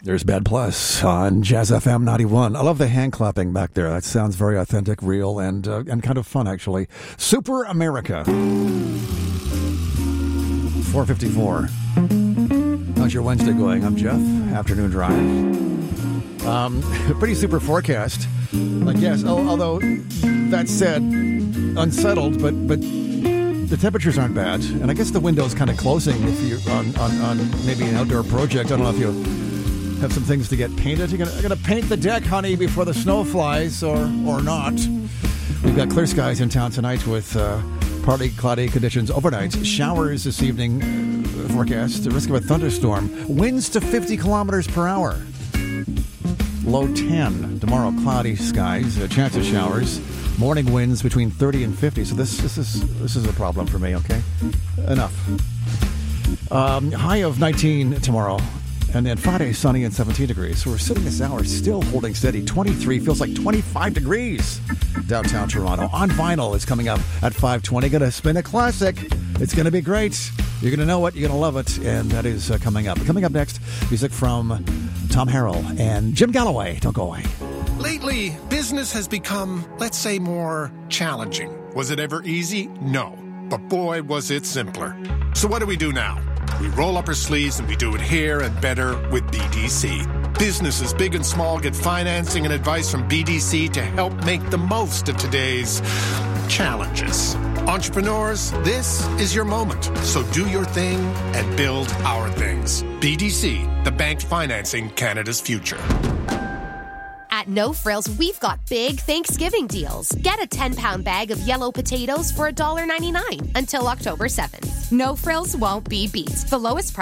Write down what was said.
There's Bad Plus on Jazz FM 91. I love the hand clapping back there. That sounds very authentic, real, and kind of fun, actually. Super America. 4:54. How's your Wednesday going? I'm Jeff. Afternoon drive. Pretty super forecast, I guess. Although, that said, unsettled, but the temperatures aren't bad. And I guess the window's kind of closing if you're on maybe an outdoor project. I don't know if you have some things to get painted. You're gonna paint the deck, honey, before the snow flies, or not. We've got clear skies in town tonight with partly cloudy conditions overnight. Showers this evening forecast. The risk of a thunderstorm. Winds to 50 kilometers per hour. Low 10. Tomorrow, cloudy skies. A chance of showers. Morning winds between 30 and 50. So this is a problem for me. Okay, enough. High of 19 tomorrow. And then Friday, sunny and 17 degrees. So we're sitting this hour still holding steady. 23 feels like 25 degrees downtown Toronto. On Vinyl is coming up at 5:20. Going to spin a classic. It's going to be great. You're going to know it. You're going to love it. And that is coming up. Coming up next, music from Tom Harrell and Jim Galloway. Don't go away. Lately, business has become, let's say, more challenging. Was it ever easy? No. But boy, was it simpler. So what do we do now? We roll up our sleeves and we do it here and better with BDC. Businesses big and small get financing and advice from BDC to help make the most of today's challenges. Entrepreneurs, this is your moment. So do your thing and build our things. BDC, the bank financing Canada's future. At No Frills, we've got big Thanksgiving deals. Get a 10-pound bag of yellow potatoes for $1.99 until October 7th. No Frills won't be beat. The lowest price